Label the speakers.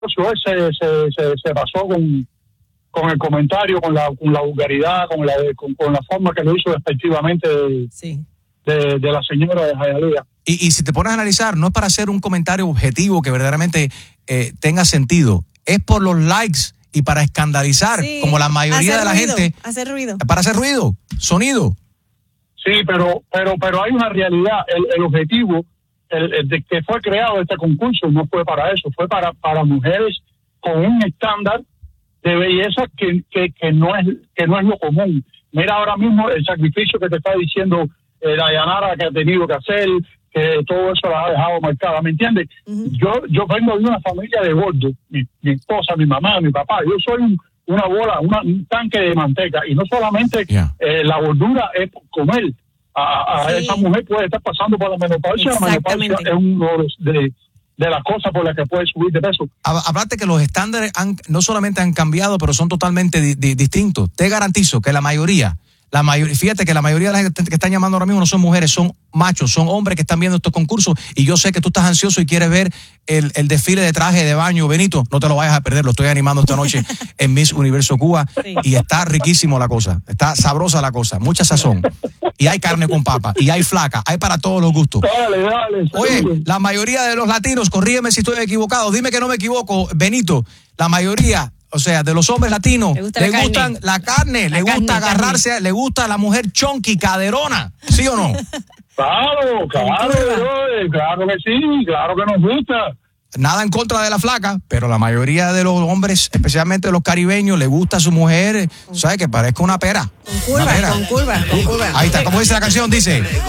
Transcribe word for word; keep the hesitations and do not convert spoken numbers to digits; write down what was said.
Speaker 1: se, se, se, se pasó con, con el comentario, con la, con la vulgaridad, con la, con, con la forma que lo hizo respectivamente de,
Speaker 2: sí.
Speaker 1: de, de la señora de Hialeah.
Speaker 3: Y, y si te pones a analizar, no es para hacer un comentario objetivo que verdaderamente eh, tenga sentido, es por los likes y para escandalizar,
Speaker 2: Sí,
Speaker 3: como la mayoría de la
Speaker 2: ruido,
Speaker 3: gente.
Speaker 2: Hacer ruido.
Speaker 3: Para hacer ruido, sonido.
Speaker 1: Sí, pero pero pero hay una realidad. El, el objetivo el, el de que fue creado este concurso no fue para eso, fue para, para mujeres con un estándar de belleza que, que, que no es que no es lo común. Mira ahora mismo el sacrificio que te está diciendo eh, Dayanara que ha tenido que hacer, que todo eso la ha dejado marcada, ¿me entiendes? Uh-huh. Yo yo vengo de una familia de gordos, mi, mi esposa, mi mamá, mi papá, yo soy un, una bola, una, un tanque de manteca, y no solamente yeah. eh, la gordura es por comer, a, a sí. esa mujer puede estar pasando por la menopausia, la menopausia es uno de, de las cosas por las que puede subir de peso.
Speaker 3: Hablate que los estándares han, no solamente han cambiado, pero son totalmente di, di, distintos. Te garantizo que la mayoría La mayoría, fíjate que la mayoría de la gente que están llamando ahora mismo no son mujeres, son machos, son hombres que están viendo estos concursos, y yo sé que tú estás ansioso y quieres ver el, el desfile de traje de baño. Benito, no te lo vayas a perder, lo estoy animando esta noche en Miss Universo Cuba, sí. Y está riquísimo la cosa, está sabrosa la cosa, mucha sazón, y hay carne con papa, y hay flaca, hay para todos los gustos.
Speaker 1: Dale, dale.
Speaker 3: Oye, la mayoría de los latinos, corrígeme si estoy equivocado, dime que no me equivoco, Benito, la mayoría... O sea, de los hombres latinos, le, gusta le la gustan carne. la carne, la le carne, gusta agarrarse, carne. Le gusta la mujer chonky, caderona, ¿sí o no?
Speaker 1: Claro, claro, claro que sí, claro que nos gusta.
Speaker 3: Nada en contra de la flaca, pero la mayoría de los hombres, especialmente de los caribeños, le gusta a su mujer, ¿sabes? Que parezca una pera.
Speaker 2: Con curvas, con curvas, con curvas.
Speaker 3: Ahí está, como dice la canción, dice...